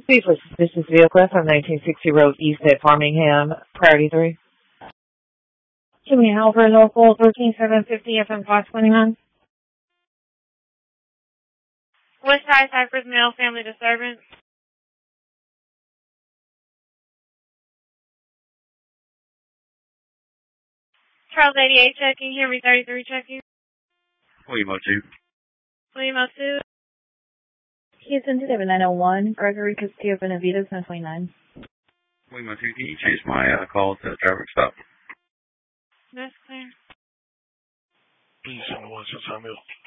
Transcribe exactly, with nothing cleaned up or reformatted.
Please listen. This is vehicle from nineteen sixty Road East at Farmingham, Priority three. Jimmy Halver, local thirteen seven fifty F M class twenty-nine. West Side Cypress male family disturbance. Charles eighty-eight checking, Henry thirty-three checking. William O two. William O two. Houston two seven nine oh one, Gregory Castillo Benavides, ten twenty-nine. William O two, can you change my uh, call to traffic stop? That's clear. Please send the one to Samuel.